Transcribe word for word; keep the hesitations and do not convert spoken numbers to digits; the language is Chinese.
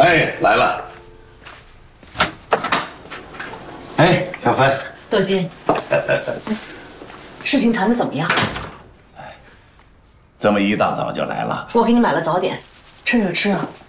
哎，来了。哎，小芬， 窦金，事情谈的怎么样？ 这么一大早就来了。 我给你买了早点，趁热吃啊。